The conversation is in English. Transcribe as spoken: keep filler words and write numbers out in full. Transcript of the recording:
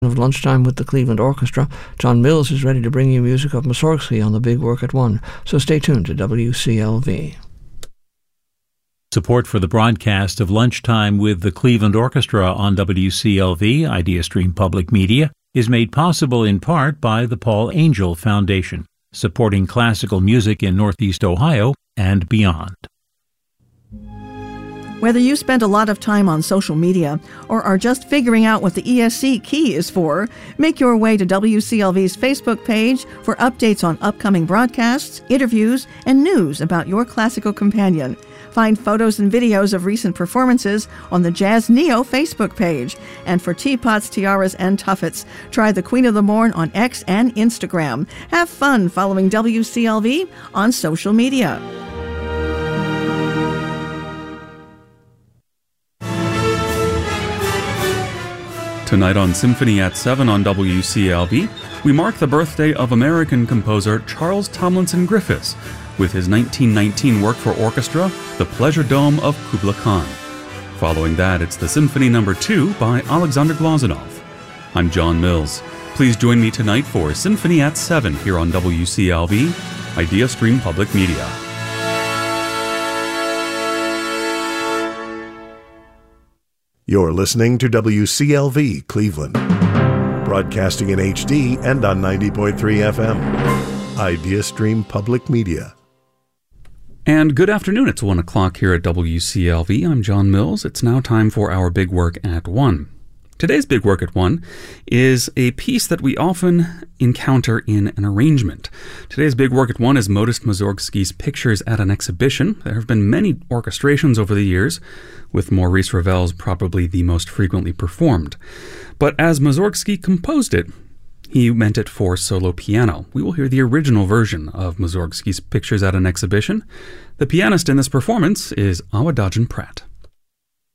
of Lunchtime with the Cleveland Orchestra. John Mills is ready to bring you music of Mussorgsky on the Big Work at One, so stay tuned to W C L V. Support for the broadcast of Lunchtime with the Cleveland Orchestra on W C L V, IdeaStream Public Media, is made possible in part by the Paul Angel Foundation, supporting classical music in Northeast Ohio and beyond. Whether you spend a lot of time on social media or are just figuring out what the E S C key is for, make your way to W C L V's Facebook page for updates on upcoming broadcasts, interviews, and news about your classical companion. Find photos and videos of recent performances on the Jazz Neo Facebook page. And for teapots, tiaras, and tuffets, try the Queen of the Morn on X and Instagram. Have fun following W C L V on social media. Tonight on Symphony at seven on W C L V, we mark the birthday of American composer Charles Tomlinson Griffiths with his nineteen nineteen work for orchestra, The Pleasure Dome of Kubla Khan. Following that, it's the Symphony Number two by Alexander Glazunov. I'm John Mills. Please join me tonight for Symphony at seven here on W C L V, IdeaStream Public Media. You're listening to W C L V Cleveland, broadcasting in H D and on ninety point three F M. IdeaStream Public Media. And good afternoon. It's one o'clock here at W C L V. I'm John Mills. It's now time for our Big Work at one. Today's Big Work at One is a piece that we often encounter in an arrangement. Today's Big Work at One is Modest Mussorgsky's Pictures at an Exhibition. There have been many orchestrations over the years, with Maurice Ravel's probably the most frequently performed. But as Mussorgsky composed it, he meant it for solo piano. We will hear the original version of Mussorgsky's Pictures at an Exhibition. The pianist in this performance is Awa Dajan Pratt.